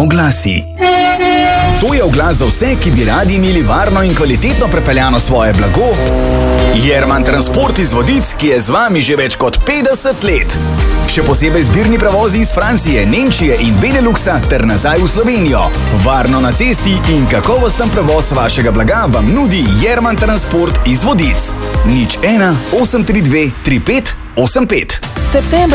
Oglasi. To je oglas za vse, ki bi radi imeli varno in kvalitetno prepeljano svoje blago. Jerman Transport iz Vodic, ki je z vami že več kot 50 let. Še posebej zbirni prevozi iz Francije, Nemčije in Beneluxa ter nazaj v Slovenijo. Varno na cesti in kakovosten prevoz vašega blaga vam nudi Jerman Transport iz Vodic. 01 832 3585.